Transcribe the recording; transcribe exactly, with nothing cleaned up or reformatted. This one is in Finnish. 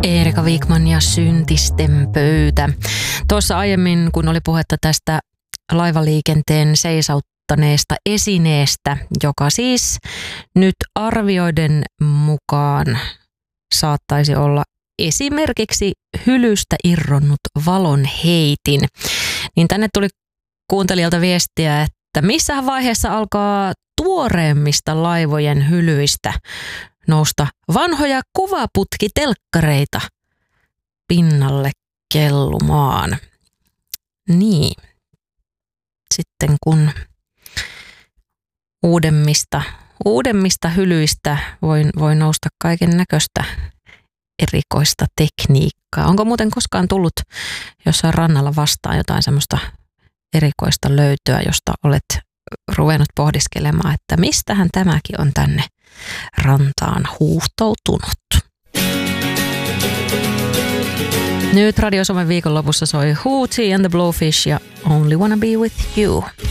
Erika Wikman ja Syntisten pöytä. Tuossa aiemmin, kun oli puhetta tästä laivaliikenteen seisauttamista esineestä, joka siis nyt arvioiden mukaan saattaisi olla esimerkiksi hylystä irronnut valonheitin, niin tänne tuli kuuntelijalta viestiä, että missähän vaiheessa alkaa tuoreemmista laivojen hylyistä nousta vanhoja kuvaputkitelkkareita pinnalle kellumaan. Niin. Sitten kun uudemmista, uudemmista hylyistä voi, voi nousta kaiken näköistä erikoista tekniikkaa. Onko muuten koskaan tullut jossain rannalla vastaan jotain semmoista erikoista löytöä, josta olet ruvennut pohdiskelemaan, että mistähän tämäkin on tänne rantaan huuhtoutunut? Nyt Radio Suomen viikonlopussa soi Hootie and the Blowfish ja Only Wanna Be With You.